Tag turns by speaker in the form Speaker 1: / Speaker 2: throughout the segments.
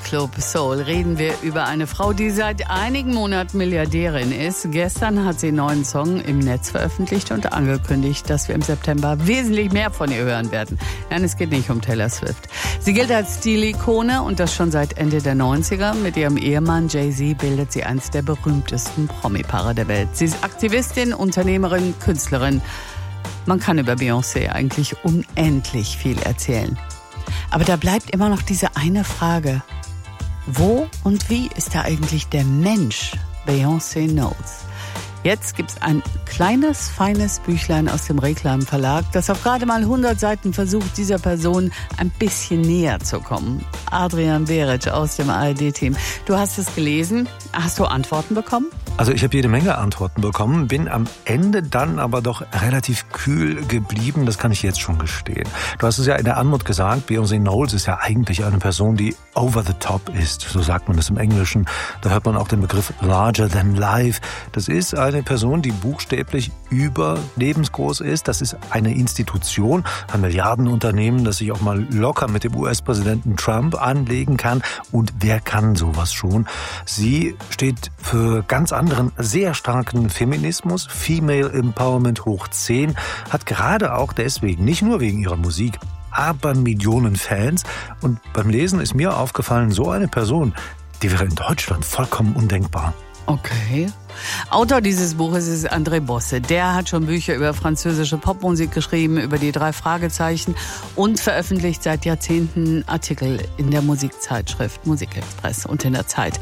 Speaker 1: Musikclub Soul reden wir über eine Frau, die seit einigen Monaten Milliardärin ist. Gestern hat sie einen neuen Song im Netz veröffentlicht und angekündigt, dass wir im September wesentlich mehr von ihr hören werden. Nein, es geht nicht um Taylor Swift. Sie gilt als Stilikone und das schon seit Ende der 90er. Mit ihrem Ehemann Jay-Z bildet sie eines der berühmtesten Promi-Paare der Welt. Sie ist Aktivistin, Unternehmerin, Künstlerin. Man kann über Beyoncé eigentlich unendlich viel erzählen. Aber da bleibt immer noch diese eine Frage. Wo und wie ist da eigentlich der Mensch Beyoncé Knowles? Jetzt gibt's ein kleines, feines Büchlein aus dem Reklam Verlag, das auf gerade mal 100 Seiten versucht, dieser Person ein bisschen näher zu kommen. Adrian Beric aus dem ARD-Team. Du hast es gelesen. Hast du Antworten bekommen?
Speaker 2: Also ich habe jede Menge Antworten bekommen, bin am Ende dann aber doch relativ kühl geblieben, das kann ich jetzt schon gestehen. Du hast es ja in der Anmut gesagt, Beyoncé Knowles ist ja eigentlich eine Person, die over the top ist, so sagt man das im Englischen. Da hört man auch den Begriff larger than life. Das ist eine Person, die buchstäblich überlebensgroß ist. Das ist eine Institution, ein Milliardenunternehmen, das sich auch mal locker mit dem US-Präsidenten Trump anlegen kann. Und wer kann sowas schon? Sie steht für ganz anderen, sehr starken Feminismus, Female Empowerment hoch 10, hat gerade auch deswegen, nicht nur wegen ihrer Musik, aber Millionen Fans. Und beim Lesen ist mir aufgefallen, so eine Person, die wäre in Deutschland vollkommen undenkbar.
Speaker 1: Okay. Autor dieses Buches ist André Bosse. Der hat schon Bücher über französische Popmusik geschrieben, über die 3 Fragezeichen und veröffentlicht seit Jahrzehnten Artikel in der Musikzeitschrift Musikexpress und in der Zeit.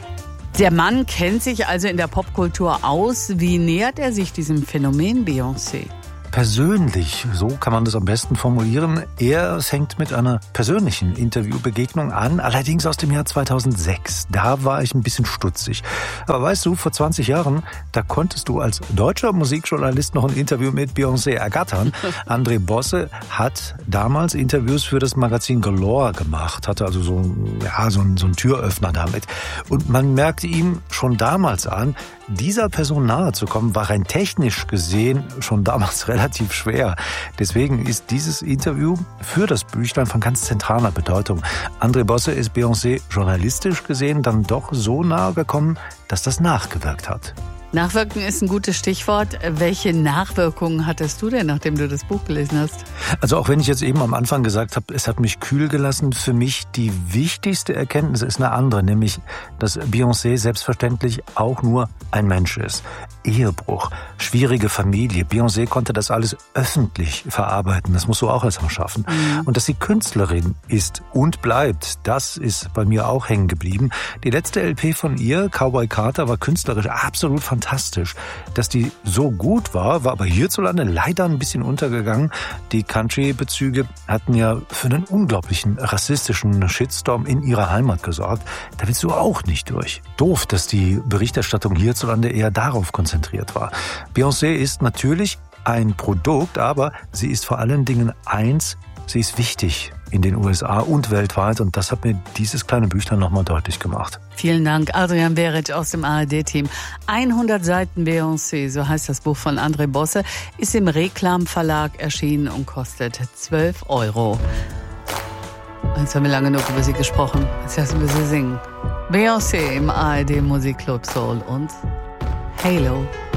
Speaker 1: Der Mann kennt sich also in der Popkultur aus. Wie nähert er sich diesem Phänomen Beyoncé?
Speaker 2: Persönlich, so kann man das am besten formulieren. Er fängt mit einer persönlichen Interviewbegegnung an, allerdings aus dem Jahr 2006. Da war ich ein bisschen stutzig. Aber weißt du, vor 20 Jahren, da konntest du als deutscher Musikjournalist noch ein Interview mit Beyoncé ergattern. André Bosse hat damals Interviews für das Magazin Galore gemacht, hatte also so einen Türöffner damit. Und man merkte ihm schon damals an, dieser Person nahe zu kommen, war rein technisch gesehen schon damals relativ schwer. Deswegen ist dieses Interview für das Büchlein von ganz zentraler Bedeutung. André Bosse ist Beyoncé journalistisch gesehen dann doch so nahe gekommen, dass das nachgewirkt hat.
Speaker 1: Nachwirken ist ein gutes Stichwort. Welche Nachwirkungen hattest du denn, nachdem du das Buch gelesen hast?
Speaker 2: Also auch wenn ich jetzt eben am Anfang gesagt habe, es hat mich kühl gelassen, für mich die wichtigste Erkenntnis ist eine andere, nämlich, dass Beyoncé selbstverständlich auch nur ein Mensch ist. Ehebruch, schwierige Familie. Beyoncé konnte das alles öffentlich verarbeiten. Das musst du auch erst mal schaffen. Und dass sie Künstlerin ist und bleibt, das ist bei mir auch hängen geblieben. Die letzte LP von ihr, Cowboy Carter, war künstlerisch absolut fantastisch. Dass die so gut war aber hierzulande leider ein bisschen untergegangen. Die Country-Bezüge hatten ja für einen unglaublichen rassistischen Shitstorm in ihrer Heimat gesorgt. Da willst du auch nicht durch. Doof, dass die Berichterstattung hierzulande eher darauf konzentriert war. Beyoncé ist natürlich ein Produkt, aber sie ist vor allen Dingen eins, sie ist wichtig in den USA und weltweit und das hat mir dieses kleine Büchlein nochmal deutlich gemacht.
Speaker 1: Vielen Dank, Adrian Beric aus dem ARD-Team. 100 Seiten Beyoncé, so heißt das Buch von André Bosse, ist im Reklam Verlag erschienen und kostet 12 €. Jetzt haben wir lange genug über sie gesprochen, jetzt lassen wir sie singen. Beyoncé im ARD Musikclub Soul und Halo.